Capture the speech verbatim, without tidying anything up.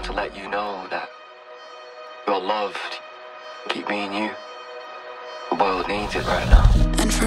want to let you know that you're loved. Keep being you. The world needs it right now. And for